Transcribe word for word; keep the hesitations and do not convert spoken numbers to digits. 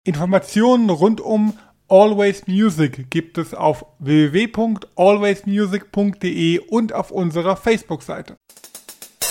Informationen rund um Always Music gibt es auf w w w punkt always music punkt d e und auf unserer Facebook-Seite.